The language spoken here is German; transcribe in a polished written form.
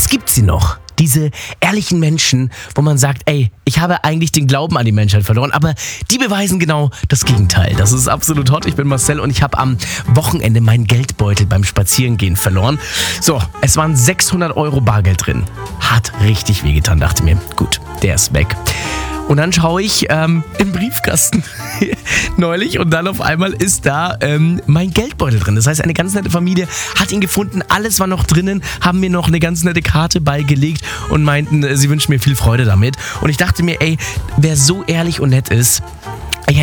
gibt sie noch. Diese ehrlichen Menschen, wo man sagt, ey, ich habe eigentlich den Glauben an die Menschheit verloren, aber die beweisen genau das Gegenteil. Das ist absolut hot. Ich bin Marcel und ich habe am Wochenende meinen Geldbeutel beim Spazierengehen verloren. So, es waren 600 Euro Bargeld drin. Hat richtig wehgetan, dachte mir. Gut, der ist weg. Und dann schaue ich im Briefkasten neulich und dann auf einmal ist da mein Geldbeutel drin. Das heißt, eine ganz nette Familie hat ihn gefunden, alles war noch drinnen, haben mir noch eine ganz nette Karte beigelegt und meinten, sie wünschen mir viel Freude damit. Und ich dachte mir, ey, wer so ehrlich und nett ist,